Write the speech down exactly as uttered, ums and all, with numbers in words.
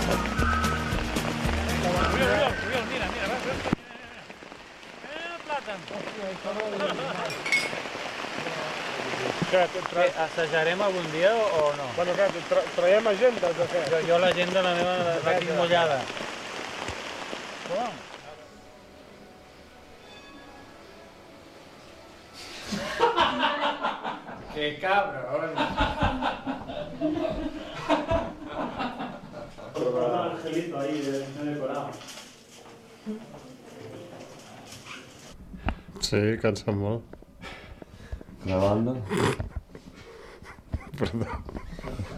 Oriol, mira, mira, va, mira, mira el plàtan. Què, assajarem algun dia o no? Bueno, què, traiem agendes o què? Jo, jo l'agenda la meva la tinc mullada. Com? ¡Qué cabrón! Un angelito ahí decorado. Sí, cansa molt. Grabando. Perdó.